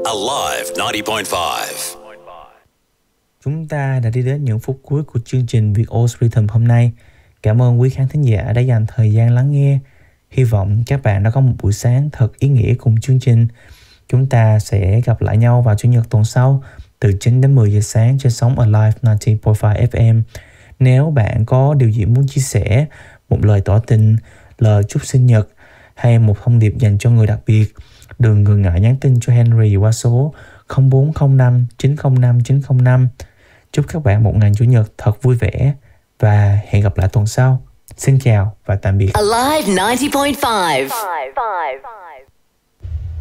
Alive 90.5. Chúng ta đã đi đến những phút cuối của chương trình Việt O's Rhythm hôm nay. Cảm ơn quý khán thính giả đã dành thời gian lắng nghe. Hy vọng các bạn đã có một buổi sáng thật ý nghĩa cùng chương trình. Chúng ta sẽ gặp lại nhau vào Chủ nhật tuần sau từ 9 đến 10 giờ sáng trên sóng Alive 90.5 FM. Nếu bạn có điều gì muốn chia sẻ, một lời tỏ tình, lời chúc sinh nhật hay một thông điệp dành cho người đặc biệt, đừng ngần ngại nhắn tin cho Henry qua số 0405 905 905. Chúc các bạn một ngày Chủ nhật thật vui vẻ và hẹn gặp lại tuần sau. Xin chào và tạm biệt. Alive 90.5.